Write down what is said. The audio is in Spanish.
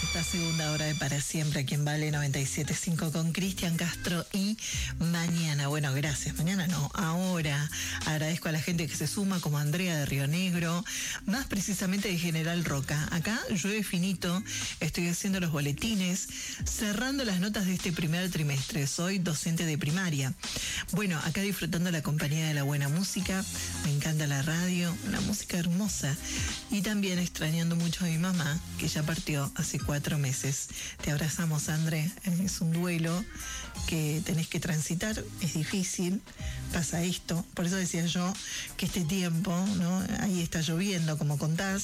esta segunda hora de Para Siempre aquí en Vale 97.5 con Cristian Castro y mañana, bueno, gracias, mañana no, ahora agradezco a la gente que se suma como Andrea de Río Negro, más precisamente de General Roca. Acá llueve finito, estoy haciendo los boletines, cerrando las notas de este primer trimestre, soy docente de primaria. Bueno, acá disfrutando la compañía de la buena música, me encanta la radio, una música hermosa y también extrañando mucho a mi mamá, que ya partió hace 4 meses. Te abrazamos, André, es un duelo que tenés que transitar, es difícil, pasa esto, por eso decía yo que este tiempo, ¿no? Ahí está lloviendo, como contás,